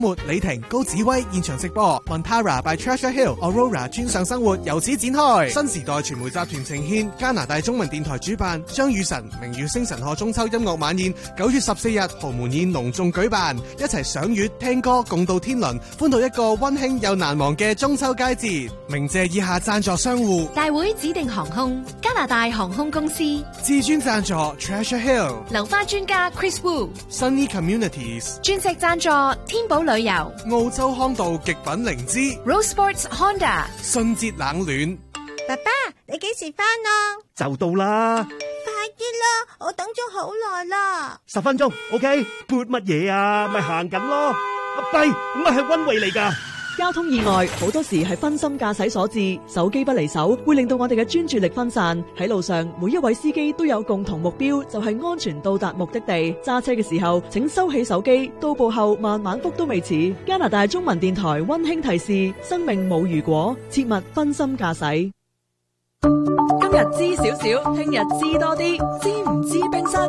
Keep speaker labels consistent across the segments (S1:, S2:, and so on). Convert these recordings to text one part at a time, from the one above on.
S1: 末李婷、高子威現場直播 Montara by Treasure Hill Aurora 專上生活由此展開。新時代傳媒集團呈獻加拿大中文電台主辦張雨晨明月星辰賀中秋音樂晚宴，9月14日豪門宴隆重舉辦，一齊賞月聽歌共度天倫，歡度一個溫馨又難忘嘅中秋佳節。鳴謝以下贊助商戶：
S2: 大會指定航空、加拿大航空公司、
S1: 至尊贊助 Treasure Hill、
S2: 流花專家 Chris Wu、Sunny
S1: Communities、
S2: 鑽石贊助天寶旅遊、
S1: 澳洲康道極品靈芝、
S2: Rose Sports Honda、
S1: 信捷冷暖。
S3: 爸爸，你幾時返啊？
S4: 就到啦，
S3: 快啲啦，我等咗好耐啦。
S4: 10分鐘 ，OK？撥乜嘢啊？咪行緊咯。弊，乜係溫慧嚟㗎？
S5: 交通意外好多時係分心駕駛所致，手機不離手會令到我哋嘅專注力分散。喺路上，每一位司機都有共同目標，就係安全到達目的地。揸車嘅時候，請收起手機，到步後慢慢覆都未遲。加拿大中文電台溫馨提示：生命冇如果，切勿分心駕駛。今日知少少，聽日知多啲，知唔知冰室？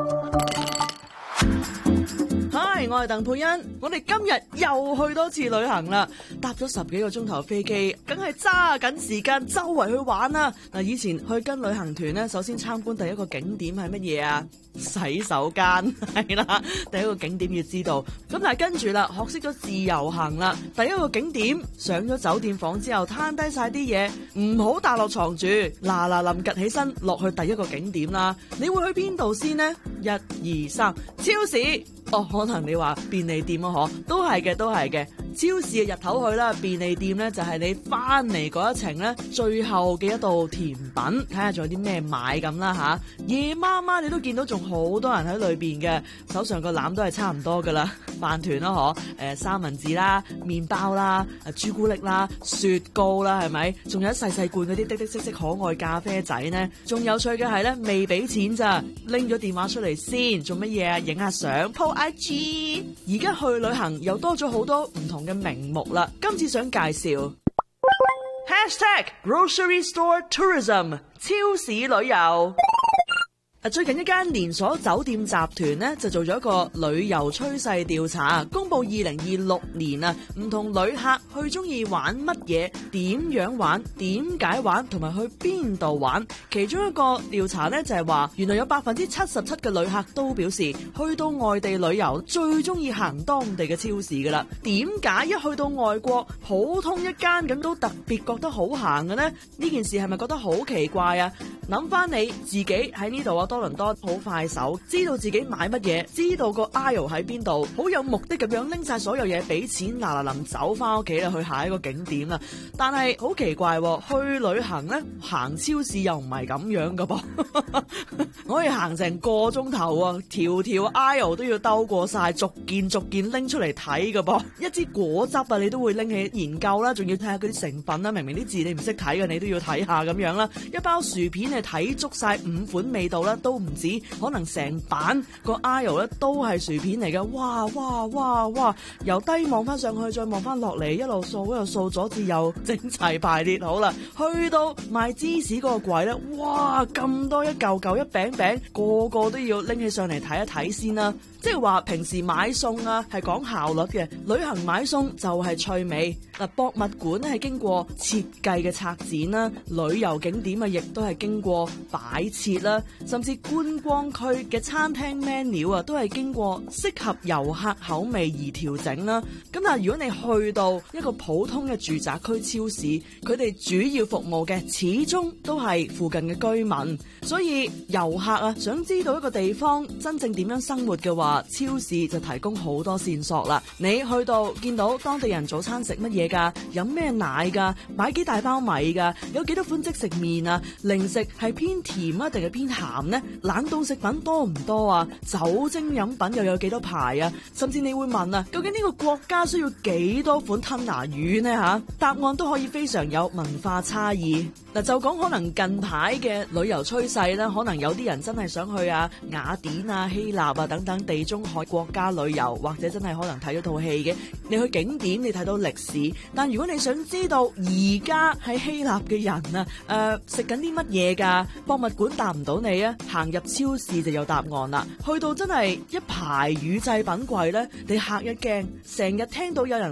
S5: 嗨，我係鄧佩欣，我哋今日又去多次旅行啦，搭咗10幾個鐘頭飛機，梗係揸緊時間周圍去玩啦。嗱，以前去跟旅行團呢，首先參觀第一個景點係乜嘢啊？洗手間係啦，第一個景點要知道。咁但係跟住啦，學識咗自由行啦，第一個景點上咗酒店房之後，攤低晒啲嘢，唔好搭落床住，嗱臨趌起身落去第一個景點啦。你會去邊度先呢？1、2、3，超市。哦，可能你話便利店啊，都係嘅。超市嘅日頭去啦，便利店咧就係你翻嚟嗰一程咧最後嘅一道甜品，睇下仲有啲咩買咁啦吓。夜媽媽你都見到仲好多人喺裏邊嘅，手上個籃都係差唔多噶啦，飯團啦三文治啦、麵包啦、朱古力啦、雪糕啦，係咪？仲有一細罐嗰啲滴滴色色可愛咖啡仔呢。仲有趣嘅係咧，未俾錢咋，拎咗電話出嚟先，做乜嘢啊？影下相 po IG。而家去旅行又多咗好多唔同嘅名目啦，今次想介紹 #GroceryStoreTourism 超市旅遊。最近一間連鎖酒店集團呢就做咗一個旅遊趨勢調查，公布2026年啊，唔同旅客去中意玩乜嘢、點樣玩、點解玩同埋去邊度玩。其中一個調查呢就係話，原來有77%嘅旅客都表示去到外地旅遊最中意行當地嘅超市噶啦。點解一去到外國普通一間咁都特別覺得好行嘅呢？呢件事係咪覺得好奇怪啊？諗翻你自己喺呢度啊，多倫多好快手，知道自己買乜嘢，知道個 aisle 喺邊度，好有目的咁樣拎晒所有嘢，俾錢臨走翻屋企啦，去下一個景點啦。但係好奇怪，去旅行咧行超市又唔係咁樣噶噃，我可以行成個鐘頭啊，條 aisle 都要兜過晒，逐件拎出嚟睇噶噃。一支果汁啊，你都會拎起研究啦，仲要睇下嗰啲成分啦，明明啲字你唔識睇嘅，你都要睇下咁樣啦。一包薯片你睇足晒5款味道啦，都唔止，可能成版個 aisle 咧都係薯片嚟嘅。哇！由低望翻上去，再望翻落嚟，一路掃左至右，整齊排列好啦。去到賣芝士嗰個櫃咧，哇！咁多一嚿一餅，個個都要拎起上嚟睇一睇先啦。即係話平時買餸啊係講效率嘅，旅行買餸就係趣味。嗱，博物館咧係經過設計嘅策展啦，旅遊景點啊亦都係經過擺設啦，甚至觀光區嘅餐廳 menu 啊都係經過適合遊客口味而調整啦。咁但係如果你去到一個普通嘅住宅區超市，佢哋主要服務嘅始終都係附近嘅居民，所以遊客啊想知道一個地方真正點樣生活嘅話，超市就提供好多線索啦。你去到見到當地人早餐食乜嘢噶，飲咩奶噶，買幾大包米噶，有幾多款即食麵啊，零食係偏甜啊定係偏鹹呢？冷凍食品多唔多啊？酒精飲品又有幾多排啊？甚至你會問啊，究竟呢個國家需要幾多款吞拿魚呢？答案都可以非常有文化差異。 嗱，就講可能近排嘅旅遊趨勢咧，可能有啲人真係想去雅典啊、希臘啊等等地中海國家旅遊，或者真係可能睇咗套戲嘅。你去景點，你睇到歷史，但如果你想知道而家喺希臘嘅人啊，食緊啲乜嘢㗎？博物館答唔到你啊，行入超市就有答案啦。去到真係一排乳製品櫃咧，你嚇一驚，成日聽到有人